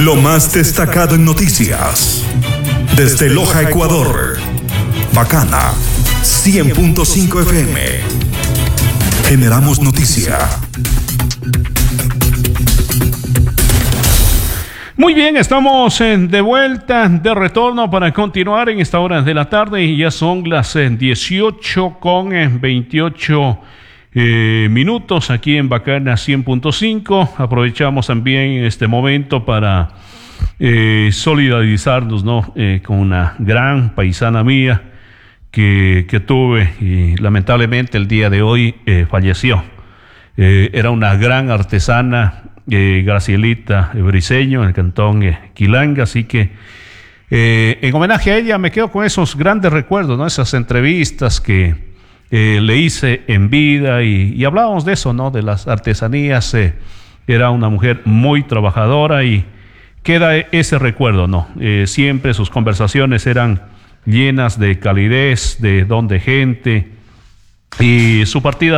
Lo más destacado en noticias. Desde Loja, Ecuador. Bacana 100.5 FM. Generamos noticia. Muy bien, estamos de vuelta, de retorno para continuar en esta hora de la tarde y ya son las 18:28 minutos aquí en Bacana 100.5. Aprovechamos también este momento para solidarizarnos, ¿no? Con una gran paisana mía que tuve y lamentablemente el día de hoy falleció. Era una gran artesana, Gracielita Briceño, en el cantón Quilanga, así que en homenaje a ella me quedo con esos grandes recuerdos, ¿no? Esas entrevistas que le hice en vida y hablábamos de eso, ¿no? De las artesanías. Era una mujer muy trabajadora y queda ese recuerdo, ¿no? Siempre sus conversaciones eran llenas de calidez, de don de gente, y su partida